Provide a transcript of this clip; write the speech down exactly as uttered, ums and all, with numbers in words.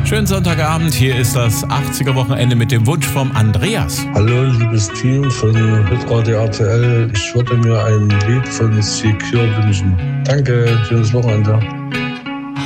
Schönen Sonntagabend, hier ist das achtziger-Wochenende mit dem Wunsch vom Andreas. Hallo, liebes Team von Hitradio R T L. Ich würde mir ein Lied von Secure wünschen. Danke, schönes Wochenende.